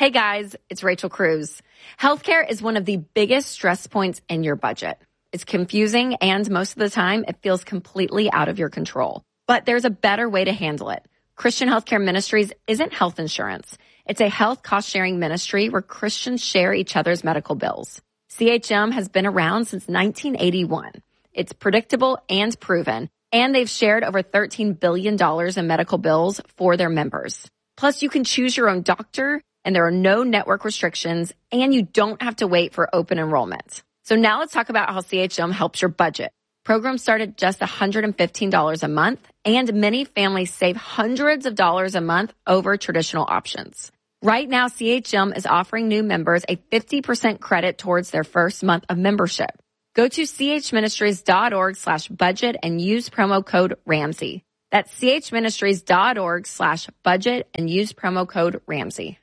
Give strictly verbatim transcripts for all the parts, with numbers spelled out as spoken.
Hey guys, it's Rachel Cruz. Healthcare is one of the biggest stress points in your budget. It's confusing and most of the time it feels completely out of your control. But there's a better way to handle it. Christian Healthcare Ministries isn't health insurance. It's a health cost-sharing ministry where Christians share each other's medical bills. C H M has been around since nineteen eighty-one. It's predictable and proven, and they've shared over thirteen billion dollars in medical bills for their members. Plus, you can choose your own doctor, and there are no network restrictions, and you don't have to wait for open enrollment. So now let's talk about how C H M helps your budget. Programs start at just one hundred fifteen dollars a month, and many families save hundreds of dollars a month over traditional options. Right now, C H M is offering new members a fifty percent credit towards their first month of membership. Go to chministries.org slash budget and use promo code Ramsey. That's chministries.org slash budget and use promo code Ramsey.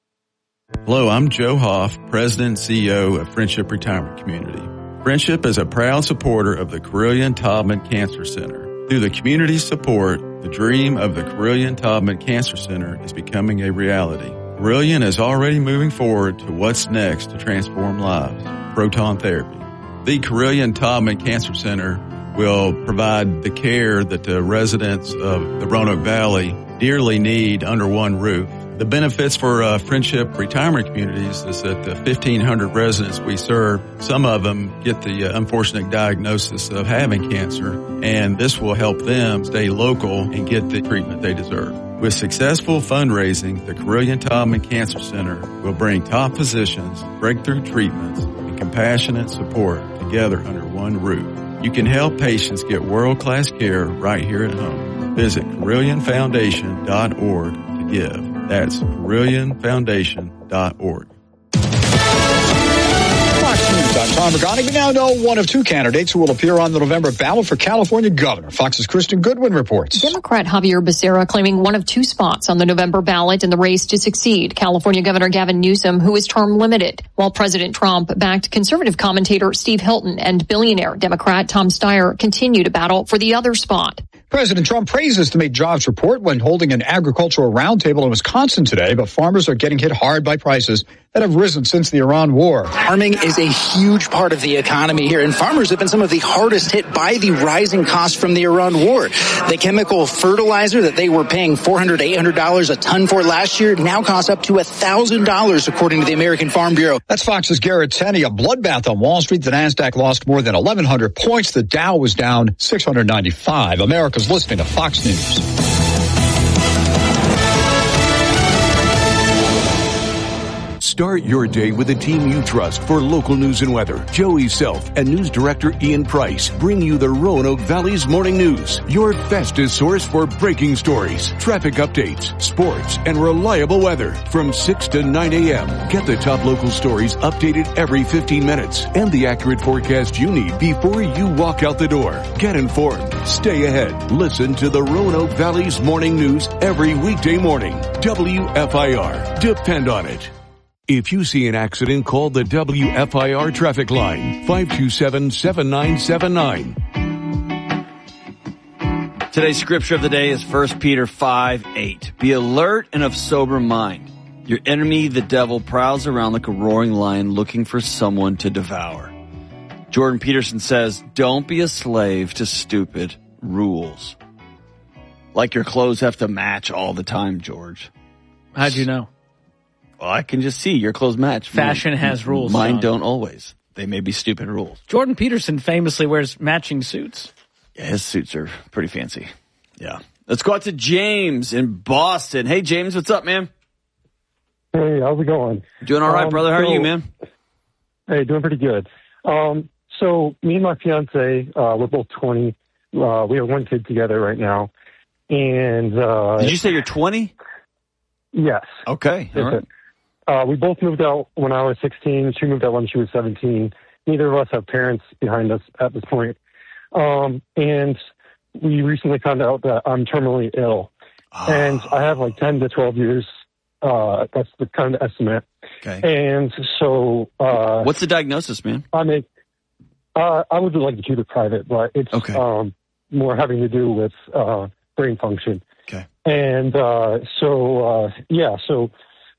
Hello, I'm Joe Hoff, President and C E O of Friendship Retirement Community. Friendship is a proud supporter of the Carilion Taubman Cancer Center. Through the community's support, the dream of the Carilion Taubman Cancer Center is becoming a reality. Carilion is already moving forward to what's next to transform lives, proton therapy. The Carilion Taubman Cancer Center will provide the care that the residents of the Roanoke Valley dearly need under one roof. The benefits for uh, Friendship Retirement Communities is that the fifteen hundred residents we serve, some of them get the uh, unfortunate diagnosis of having cancer, and this will help them stay local and get the treatment they deserve. With successful fundraising, the Carilion Taubman Cancer Center will bring top physicians, breakthrough treatments, and compassionate support together under one roof. You can help patients get world-class care right here at home. Visit Carilion Foundation dot org to give. That's Carilion Foundation dot org. I'm Tom Regani. We now know one of two candidates who will appear on the November ballot for California governor. Fox's Kristen Goodwin reports. Democrat Javier Becerra claiming one of two spots on the November ballot in the race to succeed California Governor Gavin Newsom, who is term limited, while President Trump backed conservative commentator Steve Hilton and billionaire Democrat Tom Steyer continue to battle for the other spot. President Trump praises the Make Jobs report when holding an agricultural roundtable in Wisconsin today, but farmers are getting hit hard by prices that have risen since the Iran war. Farming is a huge part of the economy here, and farmers have been some of the hardest hit by the rising costs from the Iran war. The chemical fertilizer that they were paying four hundred dollars to eight hundred dollars a ton for last year now costs up to one thousand dollars, according to the American Farm Bureau. That's Fox's Garrett Tenney. A bloodbath on Wall Street. The NASDAQ lost more than eleven hundred points. The Dow was down six hundred ninety-five. America's listening to Fox News. Start your day with a team you trust for local news and weather. Joey Self and news director Ian Price bring you the Roanoke Valley's Morning News, your fastest source for breaking stories, traffic updates, sports, and reliable weather. From six to nine a.m., get the top local stories updated every fifteen minutes and the accurate forecast you need before you walk out the door. Get informed. Stay ahead. Listen to the Roanoke Valley's Morning News every weekday morning. W F I R. Depend on it. If you see an accident, call the W F I R traffic line, five two seven, seven nine seven nine. Today's scripture of the day is First Peter five eight. Be alert and of sober mind. Your enemy, the devil, prowls around like a roaring lion looking for someone to devour. Jordan Peterson says, don't be a slave to stupid rules. Like your clothes have to match all the time, George. How'd you know? Well, I can just see your clothes match. Fashion Mine, has rules. Mine John. don't always. They may be stupid rules. Jordan Peterson famously wears matching suits. Yeah, his suits are pretty fancy. Yeah. Let's go out to James in Boston. Hey, James, what's up, man? Hey, how's it going? Doing all right, um, brother. How so, are you, man? Hey, doing pretty good. Um, so me and my fiance, uh, we're both twenty. Uh, we have one kid together right now. And uh, did you say you're twenty? Yes. Okay. All right. Uh, we both moved out when I was sixteen. She moved out when she was seventeen. Neither of us have parents behind us at this point. Um, and we recently found out that I'm terminally ill. Oh. And I have like ten to twelve years. Uh, that's the kind of estimate. Okay. And so... Uh, what's the diagnosis, man? I make, uh, I would like to keep it private, but it's okay. um, more having to do with uh, brain function. Okay. And uh, so, uh, yeah, so...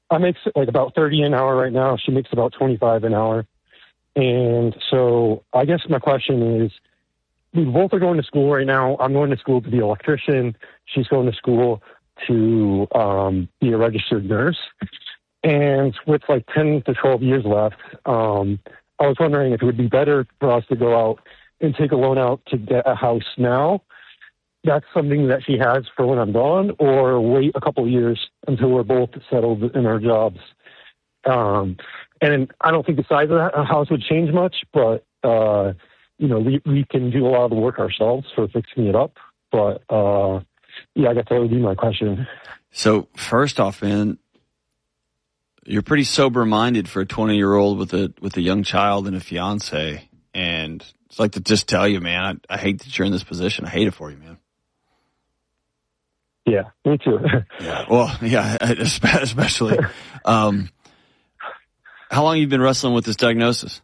I make like about thirty an hour right now. She makes about twenty-five an hour. And so I guess my question is, we both are going to school right now. I'm going to school to be an electrician. She's going to school to um, be a registered nurse. And with like ten to twelve years left, um, I was wondering if it would be better for us to go out and take a loan out to get a house now. That's something that she has for when I'm gone, or wait a couple of years until we're both settled in our jobs. Um, and I don't think the size of that house would change much, but, uh, you know, we, we can do a lot of the work ourselves for fixing it up. But, uh, yeah, I guess that would be my question. So first off, man, you're pretty sober-minded for a twenty-year-old with a with a young child and a fiance. And it's like to just tell you, man, I, I hate that you're in this position. I hate it for you, man. Yeah, me too. Yeah, well, yeah, especially. Um, how long have you been wrestling with this diagnosis?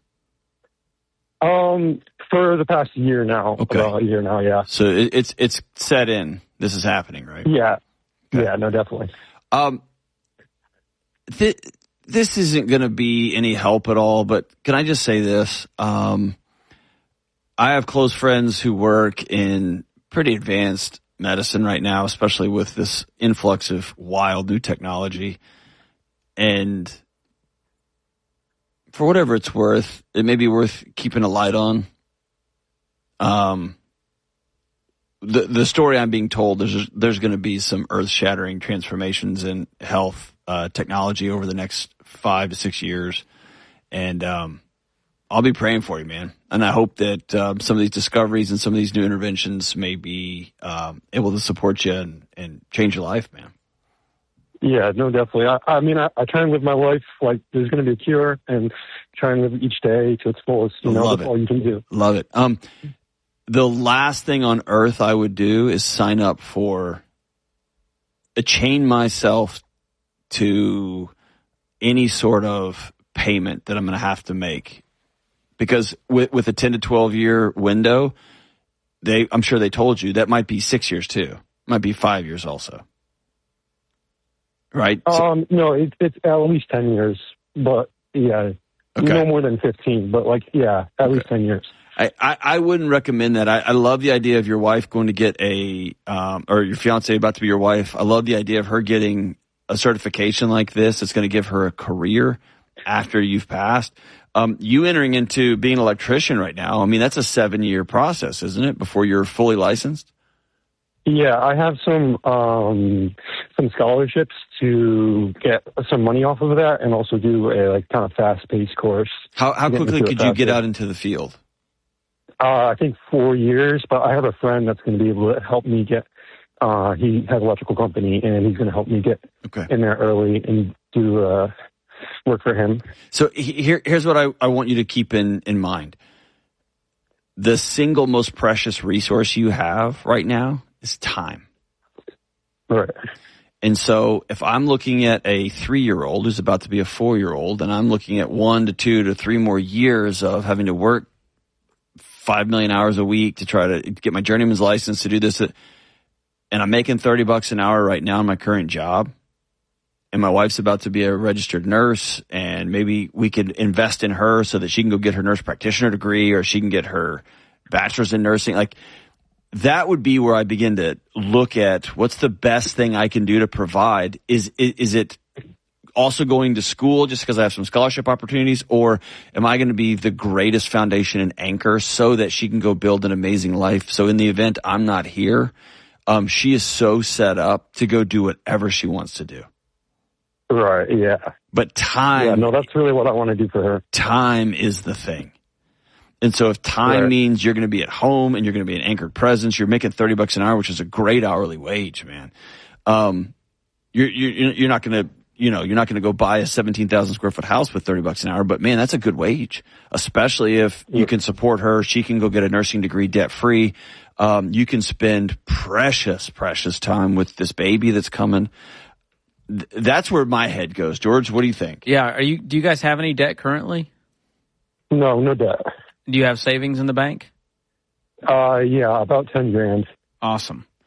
Um, for the past year now. Okay. About a year now, yeah. So it, it's it's set in. This is happening, right? Yeah. Okay. Yeah, no, definitely. Um, th- this isn't going to be any help at all, but can I just say this? Um, I have close friends who work in pretty advanced medicine right now, especially with this influx of wild new technology. And for whatever it's worth, it may be worth keeping a light on. Um, the the story I'm being told, there's there's going to be some earth-shattering transformations in health uh, technology over the next five to six years, and um, I'll be praying for you, man. And I hope that um, some of these discoveries and some of these new interventions may be um, able to support you and, and change your life, man. Yeah, no, definitely. I, I mean, I, I try and live my life like there's going to be a cure, and try and live each day to its fullest. You know, that's all you can do. Love it. Um, the last thing on earth I would do is sign up for a chain myself to any sort of payment that I'm going to have to make. Because with, with a ten to twelve year window, they, I'm sure they told you that might be six years too. Might be five years also. Right? Um, no, it, it's at least ten years, but yeah, okay. No more than fifteen, but like, yeah, at okay. least ten years. I, I, I wouldn't recommend that. I, I love the idea of your wife going to get a, um, or your fiance about to be your wife. I love the idea of her getting a certification like this. It's going to give her a career after you've passed. Um, you entering into being an electrician right now, I mean, that's a seven-year process, isn't it, before you're fully licensed? Yeah, I have some um, some scholarships to get some money off of that, and also do a like kind of fast-paced course. How how quickly could you get out into the field? Uh, I think four years, but I have a friend that's going to be able to help me get. Uh, he has an electrical company, and he's going to help me get okay. in there early and do uh, work for him. So here, here's what I, I want you to keep in, in mind. The single most precious resource you have right now is time. Right. And so if I'm looking at a three-year-old who's about to be a four-year-old, and I'm looking at one to two to three more years of having to work five million hours a week to try to get my journeyman's license to do this, and I'm making thirty bucks an hour right now in my current job, and my wife's about to be a registered nurse, and maybe we could invest in her so that she can go get her nurse practitioner degree, or she can get her bachelor's in nursing. Like, that would be where I begin to look at what's the best thing I can do to provide. Is, is, is it also going to school just because I have some scholarship opportunities, or am I going to be the greatest foundation and anchor so that she can go build an amazing life? So in the event I'm not here, um, she is so set up to go do whatever she wants to do. Right, yeah. But time... Yeah, no, that's really what I want to do for her. Time is the thing. And so if time right. means you're going to be at home and you're going to be an anchored presence, you're making thirty bucks an hour, which is a great hourly wage, man. Um, you're, you're, you're not going to, you know, you're not going to go buy a seventeen thousand square foot house with thirty bucks an hour, but man, that's a good wage, especially if you can support her. She can go get a nursing degree debt free. Um, you can spend precious, precious time with this baby that's coming. Th- that's where my head goes. George, what do you think? Yeah. Are you, do you guys have any debt currently? No, no debt. Do you have savings in the bank? Uh, yeah, about ten grand. Awesome.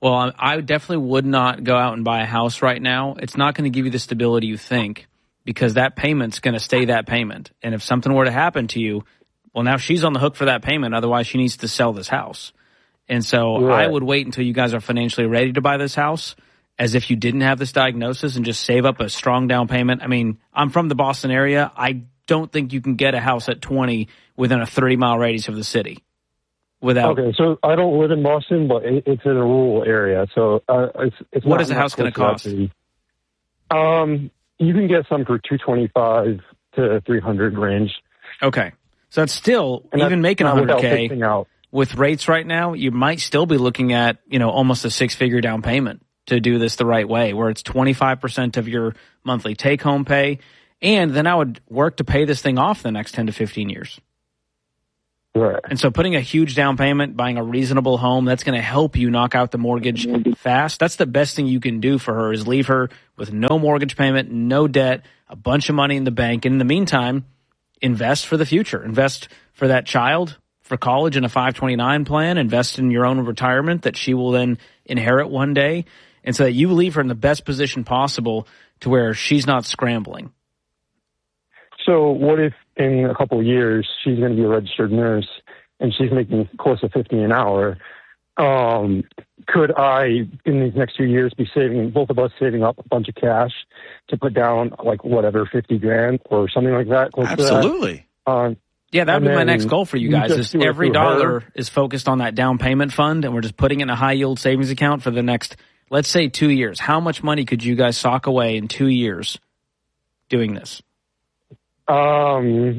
Well, I definitely would not go out and buy a house right now. It's not going to give you the stability you think, because that payment's going to stay that payment. And if something were to happen to you, well, now she's on the hook for that payment. Otherwise, she needs to sell this house. And so right. I would wait until you guys are financially ready to buy this house, as if you didn't have this diagnosis, and just save up a strong down payment. I mean, I'm from the Boston area. I don't think you can get a house at twenty within a thirty mile radius of the city. Without okay, so I don't live in Boston, but it, it's in a rural area. So uh, it's, it's what is the house going to cost? Um, you can get some for two twenty five to three hundred range. Okay, so it's still and even making one hundred K with rates right now. You might still be looking at, you know, almost a six figure down payment to do this the right way, where it's twenty-five percent of your monthly take home pay. And then I would work to pay this thing off the next ten to fifteen years. Right. And so putting a huge down payment, buying a reasonable home, that's going to help you knock out the mortgage fast. That's the best thing you can do for her, is leave her with no mortgage payment, no debt, a bunch of money in the bank. And in the meantime, invest for the future. Invest for that child, for college in a five twenty-nine plan. Invest in your own retirement that she will then inherit one day. And so that you leave her in the best position possible to where she's not scrambling. So what if in a couple of years she's going to be a registered nurse and she's making close to fifty an hour? Um, could I, in these next few years, be saving, both of us saving up a bunch of cash to put down, like, whatever, fifty grand or something like that? Absolutely. That? Um, yeah, that would be my next goal for you guys, is every dollar her. is focused on that down payment fund, and we're just putting it in a high yield savings account for the next, let's say, two years. How much money could you guys sock away in two years doing this? Um,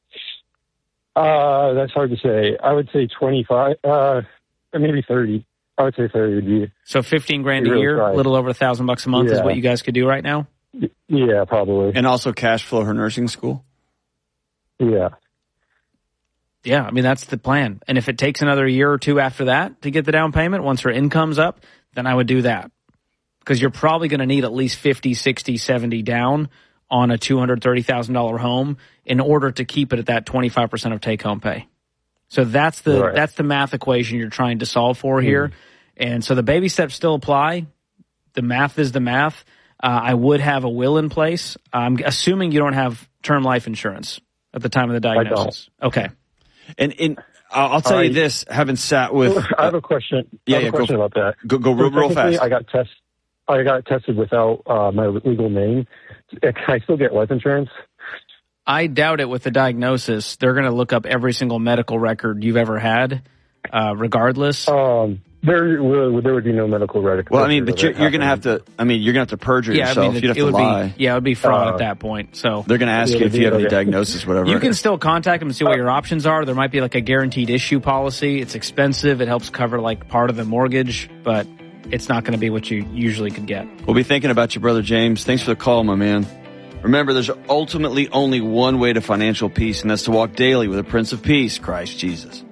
uh, that's hard to say. I would say twenty-five, uh, or maybe thirty. I would say thirty would be. So fifteen grand a really year, a little over a thousand bucks a month yeah. is what you guys could do right now? Yeah, probably. And also cash flow her nursing school? Yeah. Yeah, I mean, that's the plan. And if it takes another year or two after that to get the down payment, once her income's up, then I would do that. Because you're probably going to need at least fifty, sixty, seventy down on a two hundred thirty thousand dollars home in order to keep it at that twenty-five percent of take-home pay. So that's the right. that's the math equation you're trying to solve for here. Mm. And so the baby steps still apply. The math is the math. Uh, I would have a will in place. I'm assuming you don't have term life insurance at the time of the diagnosis. I don't. Okay. And, and I'll tell right. you this, having sat with... Uh, I have a question. Yeah, I have yeah, a question go, about that. Go, go real, so real fast. I got test. I got tested without uh, my legal name. Can I still get life insurance? I doubt it with the diagnosis. They're going to look up every single medical record you've ever had, uh, regardless. Um, there, there would be no medical record. Well, I mean, but you're, you're going to have to. I mean, you're going to have to perjure yeah, yourself. I mean, You'd have it to would lie. Be, yeah, it would be fraud uh, at that point. So they're going to ask you if you have any diagnosis, whatever. You can still contact them and see what your options are. There might be like a guaranteed issue policy. It's expensive. It helps cover like part of the mortgage, but it's not going to be what you usually could get. We'll be thinking about you, Brother James. Thanks for the call, my man. Remember, there's ultimately only one way to financial peace, and that's to walk daily with the Prince of Peace, Christ Jesus.